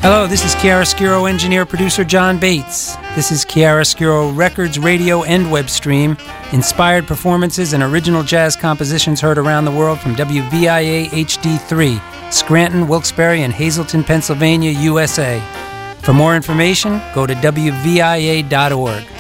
Hello, this is Chiaroscuro engineer-producer John Bates. This is Chiaroscuro Records radio and web stream. Inspired performances and original jazz compositions heard around the world from WVIA HD3, Scranton, Wilkes-Barre, and Hazleton, Pennsylvania, USA. For more information, go to WVIA.org.